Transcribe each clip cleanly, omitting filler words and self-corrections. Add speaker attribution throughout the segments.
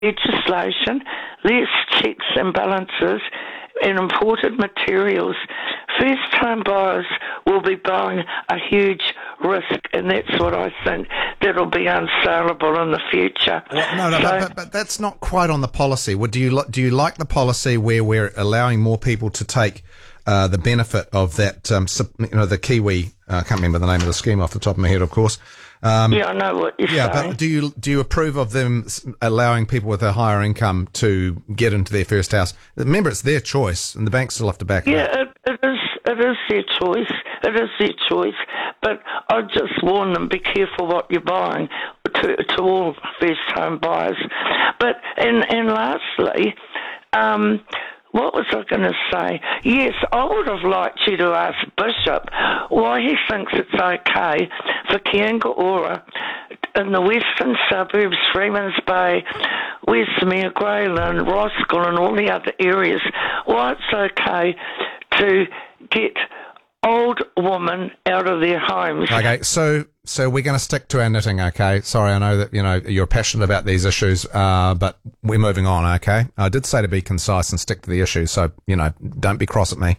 Speaker 1: legislation, less checks and balances, and imported materials, first-time buyers will be buying a huge risk, and that's what I think that'll be unsaleable in the future.
Speaker 2: Well, but that's not quite on the policy. Do you like the policy where we're allowing more people to take the benefit of that? The Kiwi. I can't remember the name of the scheme off the top of my head, of course.
Speaker 1: I know what you're saying.
Speaker 2: Yeah, but do you approve of them allowing people with a higher income to get into their first house? Remember, it's their choice, and the banks still have to back it up.
Speaker 1: Yeah, it is their choice. It is their choice. But I just warn them: be careful what you're buying to all first-home buyers. But and lastly, what was I going to say? Yes, I would have liked you to ask Bishop why he thinks it's okay for Kiangaora in the western suburbs, Freemans Bay, Westmere, Greyland, Roskill and all the other areas, why it's okay to get old women out of their homes.
Speaker 2: Okay, so we're going to stick to our knitting, okay? Sorry, I know that, you're passionate about these issues, but we're moving on, okay? I did say to be concise and stick to the issue, so, don't be cross at me.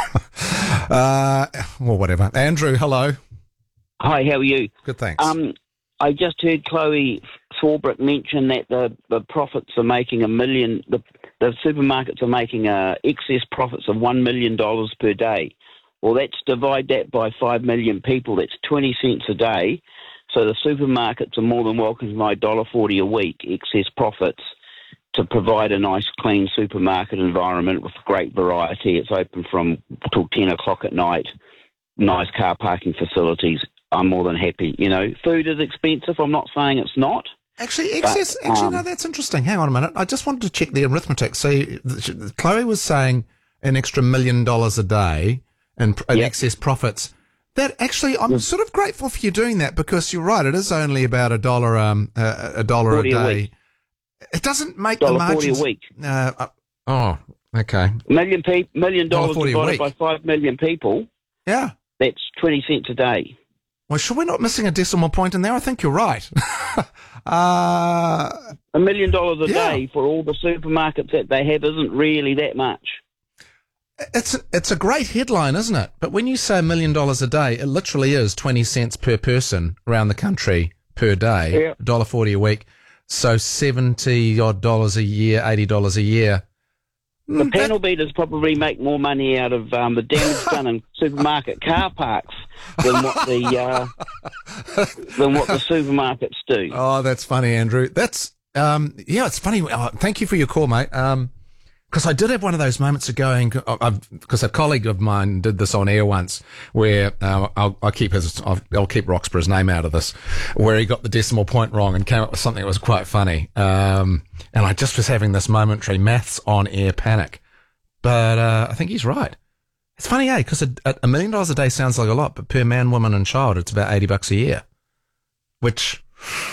Speaker 2: Well, whatever. Andrew, hello.
Speaker 3: Hi, how are you?
Speaker 2: Good, thanks.
Speaker 3: I just heard Chloe Swarbrick mention that the profits are making $1 million, the supermarkets are making excess profits of $1 million per day. Well, divide that by 5 million people. That's 20 cents a day. So the supermarkets are more than welcome to my $1.40 a week excess profits to provide a nice, clean supermarket environment with great variety. It's open from till 10 o'clock at night. Nice car parking facilities. I'm more than happy. Food is expensive. I'm not saying it's not.
Speaker 2: Actually, no, that's interesting. Hang on a minute. I just wanted to check the arithmetic. So Chloe was saying an extra $1 million a day and excess profits. That actually, I'm sort of grateful for you doing that, because you're right. It is only about $1 a day. It doesn't make the margins.
Speaker 3: $1.40 a week.
Speaker 2: Okay.
Speaker 3: $1 million divided by 5 million people.
Speaker 2: Yeah.
Speaker 3: That's 20 cents a day.
Speaker 2: Well, sure, we're not missing a decimal point in there. I think you're right.
Speaker 3: $1 million a day for all the supermarkets that they have isn't really that much.
Speaker 2: It's a great headline, isn't it? But when you say $1 million a day, it literally is 20 cents per person around the country per day, $1.40 a week. So $70 odd a year, $80 a year.
Speaker 3: The panel beaters probably make more money out of the damage done in supermarket car parks than what the supermarkets do.
Speaker 2: Oh, that's funny, Andrew. That's it's funny. Thank you for your call, mate. Because I did have one of those moments of going, because a colleague of mine did this on air once, where I'll keep Roxburgh's name out of this, where he got the decimal point wrong and came up with something that was quite funny. And I just was having this momentary maths on air panic. But I think he's right. It's funny, because $1 million a day sounds like a lot, but per man, woman and child, it's about $80 a year. Which,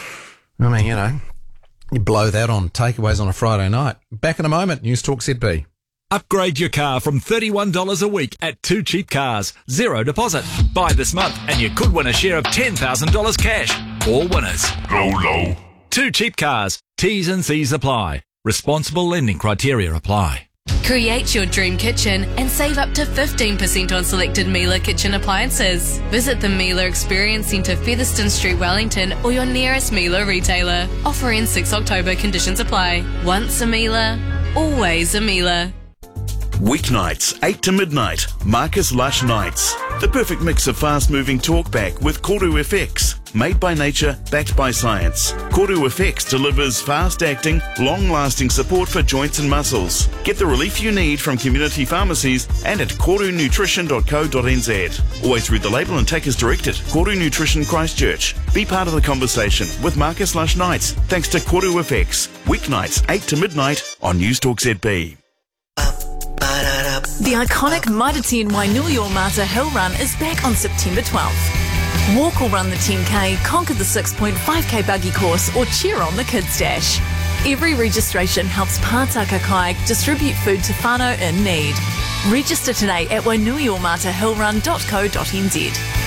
Speaker 2: you blow that on takeaways on a Friday night. Back in a moment. News Talk ZB.
Speaker 4: Upgrade your car from $31 a week at 2 Cheap Cars. Zero deposit. Buy this month and you could win a share of $10,000 cash. All winners.
Speaker 5: Low.
Speaker 4: 2 Cheap Cars. T's and C's apply. Responsible lending criteria apply.
Speaker 6: Create your dream kitchen and save up to 15% on selected Miele kitchen appliances. Visit the Miele Experience Centre, Featherston Street, Wellington, or your nearest Miele retailer. Offer ends 6 October. Conditions apply. Once a Miele, always a Miele.
Speaker 5: Weeknights, 8 to midnight, Marcus Lush Nights. The perfect mix of fast-moving talkback with Koru FX. Made by nature, backed by science. Koru FX delivers fast-acting, long-lasting support for joints and muscles. Get the relief you need from community pharmacies and at korunutrition.co.nz. Always read the label and take as directed. Koru Nutrition Christchurch. Be part of the conversation with Marcus Lush Nights, thanks to Koru FX. Weeknights, 8 to midnight on News Talk ZB.
Speaker 7: The iconic Mitre 10 Wainui o Mata Hill Run is back on September 12th. Walk or run the 10K, conquer the 6.5K buggy course, or cheer on the Kids Dash. Every registration helps Pātaka Kayak distribute food to whānau in need. Register today at wainuiomātahillrun.co.nz.